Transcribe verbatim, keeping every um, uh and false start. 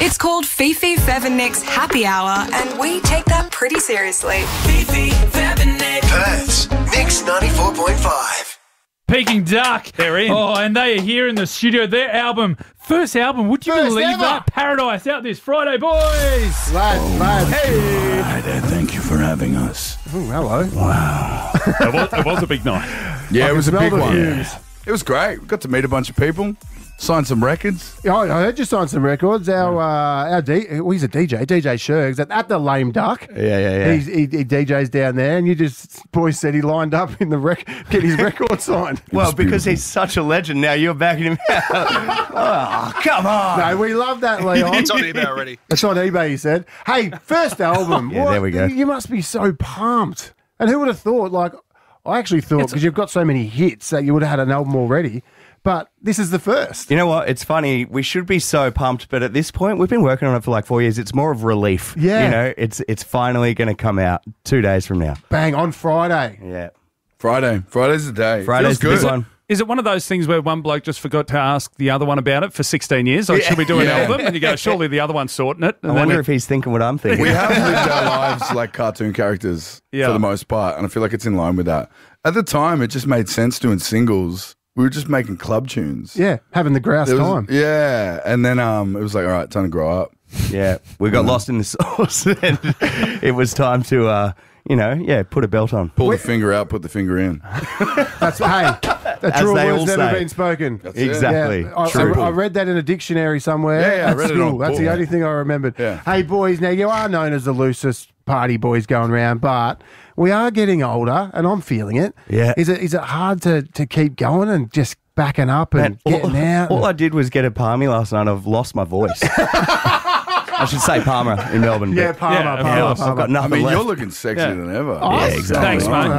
It's called Fifi, Fev and Nick's Happy Hour, and we take that pretty seriously. Fifi, Fev and Nick. Perth's Mix ninety-four point five. Peking Duck. They're in. Oh, and they are here in the studio. Their album, first album, would you First believe ever. that? Paradise out this Friday, boys. Lads, lads. Hey. Hi there, thank you for having us. Ooh, hello. Wow. It was, it was a big night. Yeah, I it was a can big smell the one. fumes. It was great. We got to meet a bunch of people, sign some records. Yeah, I I heard you signed some records. Our uh, our D, well, he's a D J, D J Shergs at, at the Lame Duck. Yeah, yeah, yeah. He's, he, he D Js down there, and you just boys said he lined up in the rec, get his record signed. Well, because he's such a legend now, you're backing him out. Oh, come on. No, we love that, Leon. It's on eBay already. It's on eBay, he said. Hey, first album. Yeah, What- there we go. You must be so pumped. And who would have thought, like, I actually thought, because you've got so many hits that you would have had an album already, but this is the first. You know what? It's funny. We should be so pumped, but at this point, we've been working on it for like four years. It's more of relief. Yeah. You know, it's it's finally going to come out two days from now. Bang, on Friday. Yeah. Friday. Friday's the day. Friday's the Feels big good. one. Is it one of those things where one bloke just forgot to ask the other one about it for sixteen years? Like, should we do an Yeah. album? And you go, surely the other one's sorting it. I And then wonder it- if he's thinking what I'm thinking. We have lived our lives like cartoon characters Yeah. for the most part, and I feel like it's in line with that. At the time, it just made sense doing singles. We were just making club tunes. Yeah, having the grouse There was- time. Yeah, and then um, it was like, all right, time to grow up. Yeah. We got lost in the sauce and it was time to, uh, you know, yeah, put a belt on. Pull the finger out, put the finger in. That's, hey, the As true they word's all never say. been spoken. That's it. Exactly. Yeah, I, True. I, I read that in a dictionary somewhere. Yeah, yeah, I at read it school. on a That's the book. only thing I remembered. Yeah. Hey, boys, now you are known as the loosest party boys going around, but we are getting older, and I'm feeling it. Yeah. Is it is it hard to, to keep going and just backing up and Man, all, getting out? all I did was get a palmy last night. I've lost my voice. I should say Palmer in Melbourne. yeah, but- Palmer, Yeah, of Palmer, course. I've Palmer. got I nothing mean, left. you're looking sexier Yeah. than ever. Oh, Yeah, exactly. Thanks, mate.